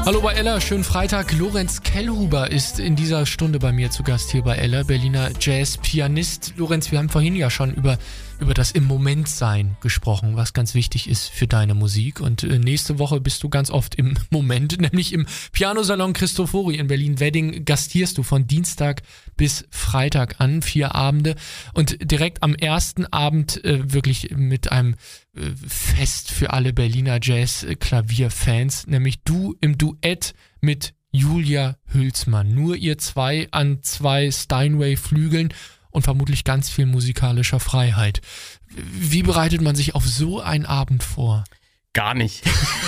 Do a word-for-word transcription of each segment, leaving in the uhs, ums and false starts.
Hallo bei Ella, schönen Freitag. Lorenz Kellhuber ist in dieser Stunde bei mir zu Gast hier bei Ella, Berliner Jazz-Pianist. Lorenz, wir haben vorhin ja schon über, über das Im Moment sein gesprochen, was ganz wichtig ist für deine Musik. Und äh, nächste Woche bist du ganz oft im Moment, nämlich im Pianosalon Cristofori in Berlin-Wedding gastierst du von Dienstag bis Freitag an, vier Abende. Und direkt am ersten Abend äh, wirklich mit einem äh, Fest für alle Berliner Jazz-Klavierfans, nämlich du im Duett mit Julia Hülsmann. Nur ihr zwei an zwei Steinway-Flügeln und vermutlich ganz viel musikalischer Freiheit. Wie bereitet man sich auf so einen Abend vor? Gar nicht.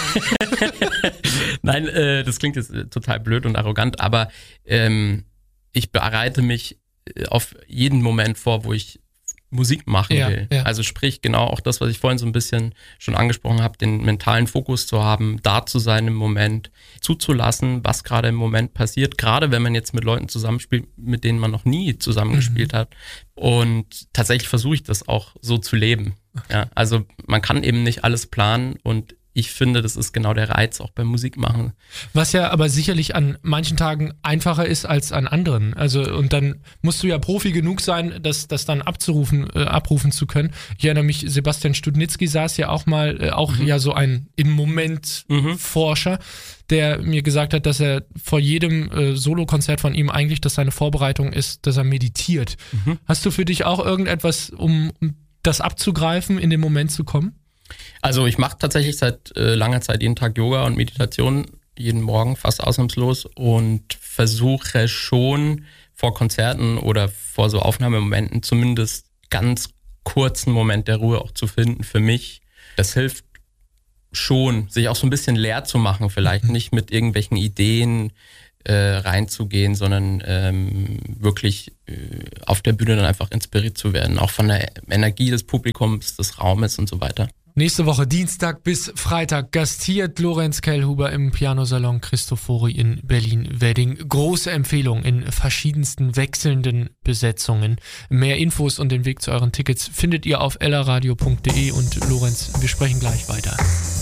Nein, äh, das klingt jetzt äh, total blöd und arrogant, aber ähm, ich bereite mich auf jeden Moment vor, wo ich Musik machen ja, will. Ja. Also sprich genau auch das, was ich vorhin so ein bisschen schon angesprochen habe, den mentalen Fokus zu haben, da zu sein im Moment, zuzulassen, was gerade im Moment passiert, gerade wenn man jetzt mit Leuten zusammenspielt, mit denen man noch nie zusammengespielt mhm. hat. Und tatsächlich versuche ich das auch so zu leben. Ja, also man kann eben nicht alles planen und ich finde, das ist genau der Reiz auch beim Musikmachen. Was ja aber sicherlich an manchen Tagen einfacher ist als an anderen. Also und dann musst du ja Profi genug sein, das, das dann abzurufen, äh, abrufen zu können. Ich erinnere mich, Sebastian Studnitzky saß ja auch mal, äh, auch mhm. ja so ein im Moment mhm. Forscher, der mir gesagt hat, dass er vor jedem äh, Solokonzert von ihm eigentlich, dass seine Vorbereitung ist, dass er meditiert. Mhm. Hast du für dich auch irgendetwas, um, um das abzugreifen, in den Moment zu kommen? Also ich mache tatsächlich seit äh, langer Zeit jeden Tag Yoga und Meditation, jeden Morgen fast ausnahmslos und versuche schon vor Konzerten oder vor so Aufnahmemomenten zumindest ganz kurzen Moment der Ruhe auch zu finden für mich. Das hilft schon, sich auch so ein bisschen leer zu machen, vielleicht nicht mit irgendwelchen Ideen äh, reinzugehen, sondern ähm, wirklich äh, auf der Bühne dann einfach inspiriert zu werden, auch von der Energie des Publikums, des Raumes und so weiter. Nächste Woche Dienstag bis Freitag gastiert Lorenz Kellhuber im Pianosalon Cristofori in Berlin-Wedding. Große Empfehlung in verschiedensten wechselnden Besetzungen. Mehr Infos und den Weg zu euren Tickets findet ihr auf ellaradio punkt de und Lorenz, wir sprechen gleich weiter.